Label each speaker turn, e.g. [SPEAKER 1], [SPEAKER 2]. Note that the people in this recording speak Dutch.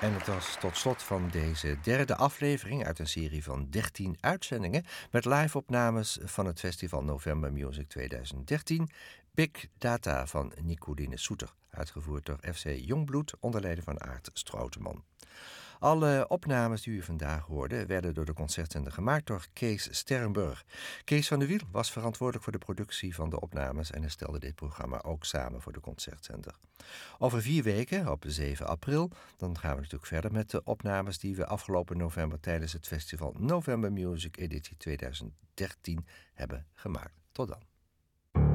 [SPEAKER 1] En het was tot slot van deze derde aflevering uit een serie van 13 uitzendingen met live-opnames van het festival November Music 2013, Big Data van Nicoline Soeter, uitgevoerd door FC Jongbloed onder leiding van Aart Strouteman. Alle opnames die u vandaag hoorde werden door de concertzender gemaakt door Kees Sterrenburg. Kees van de Wiel was verantwoordelijk voor de productie van de opnames en hij stelde dit programma ook samen voor de concertzender. Over 4 weken, op 7 april, dan gaan we natuurlijk verder met de opnames die we afgelopen november tijdens het festival November Music editie 2013 hebben gemaakt. Tot dan.